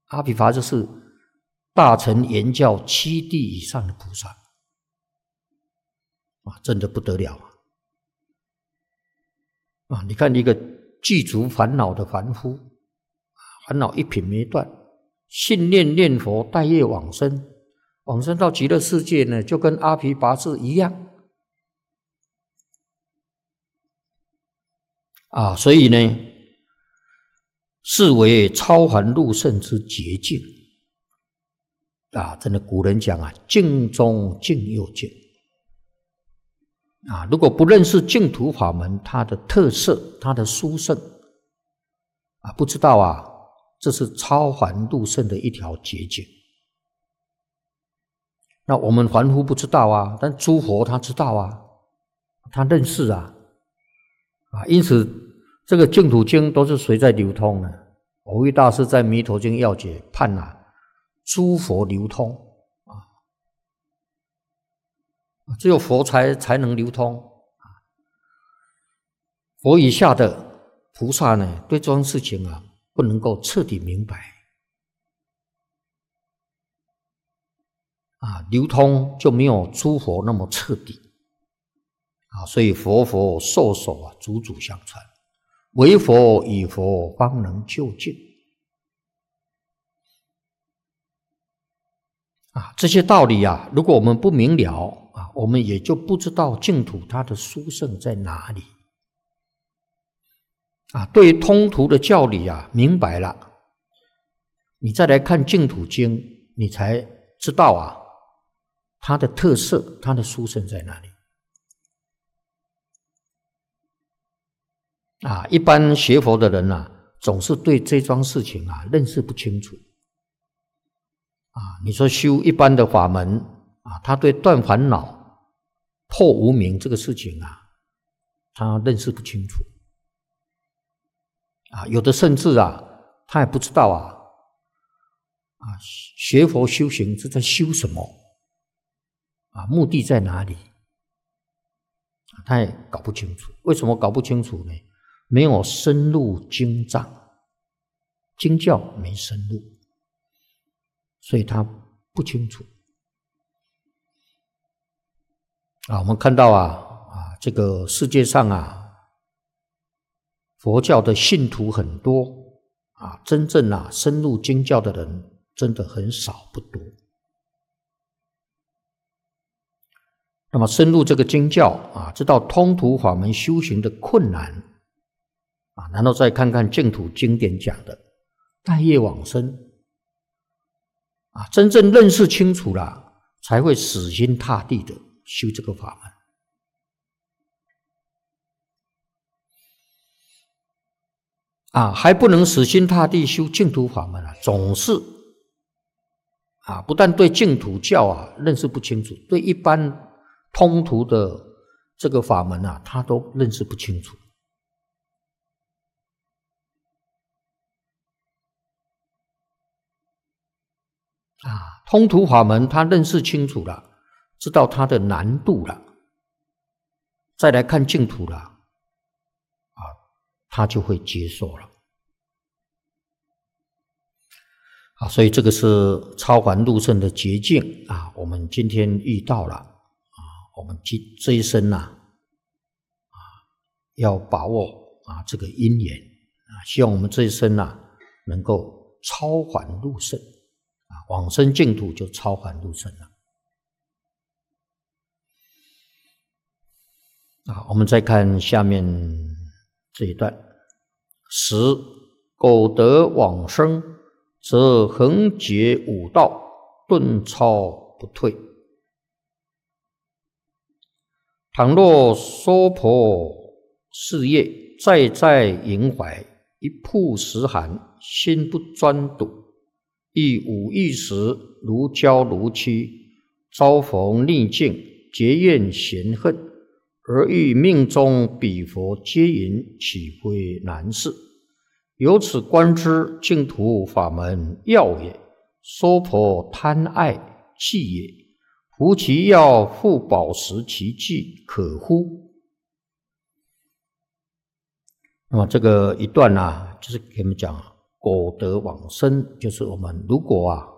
阿毗跋致是大乘圆教7地以上的菩萨啊，真的不得了啊！你看一个具足烦恼的凡夫，烦恼一品没断，信念佛，待业往生，往生到极乐世界呢，就跟阿毗跋致一样啊！所以呢，是为超凡入圣之捷径啊！真的，古人讲啊，净中净又净啊！如果不认识净土法门，它的特色，它的殊胜啊，不知道啊，这是超凡入圣的一条捷径。那我们凡夫不知道啊，但诸佛他知道啊，他认识啊，因此这个净土经都是谁在流通呢？蕅益大师在《弥陀经要解》判啊，诸佛流通啊，只有佛才能流通啊。佛以下的菩萨呢，对这种事情啊，不能够彻底明白啊，流通就没有诸佛那么彻底啊，所以佛授受啊，祖祖相传，唯佛与佛方能究竟啊，这些道理啊，如果我们不明了啊，我们也就不知道净土它的殊胜在哪里啊。对于通途的教理啊，明白了，你再来看净土经，你才知道啊，它的特色，它的殊胜在哪里啊？一般学佛的人啊，总是对这桩事情啊认识不清楚啊。你说修一般的法门啊，他对断烦恼、破无明这个事情啊，他认识不清楚啊。有的甚至啊，他也不知道啊，学佛修行是在修什么啊？目的在哪里？他也搞不清楚。为什么搞不清楚呢？没有深入经藏，经教没深入，所以他不清楚啊。我们看到这个世界上啊，佛教的信徒很多啊，真正深入经教的人真的很少不多。那么深入这个经教啊，知道通途法门修行的困难啊，然后再看看净土经典讲的待业往生啊，真正认识清楚了，才会死心塌地的修这个法门啊。还不能死心塌地修净土法门啊，总是啊，不但对净土教啊认识不清楚，对一般通途的这个法门啊，他都认识不清楚啊。通途法门他认识清楚了，知道它的难度了，再来看净土了啊，他就会接受了啊。所以这个是超凡入圣的捷径啊，我们今天遇到了啊，我们这一生要把握这个因缘啊，希望我们这一生能够超凡入圣啊，往生净土就超凡入圣了啊。我们再看下面这一段：十，苟得往生，则恒劫五道，顿超不退。倘若娑婆事业在在萦怀，一曝十寒，心不专笃，亦无一时如胶如漆，遭逢逆境，结怨嫌恨，而欲命中彼佛接引，岂非难事？由此观之，净土法门要也，娑婆贪爱器也，夫其要复保持其具，可乎？那么这个一段就是给我们讲， 果得往生，就是我们如果